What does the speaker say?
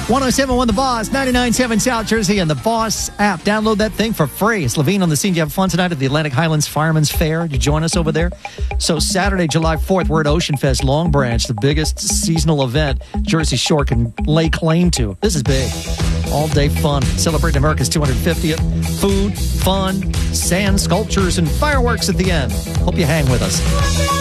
107.1 The Boss, 99.7 South Jersey, and the Boss app. Download that thing for free. It's Levine on the scene. Do you have fun tonight at the Atlantic Highlands Fireman's Fair? Did you join us over there? So Saturday, July 4th, we're at Ocean Fest Long Branch, the biggest seasonal event Jersey Shore can lay claim to. This is big. All-day fun. Celebrating America's 250th. Food, fun, sand sculptures, and fireworks at the end. Hope you hang with us.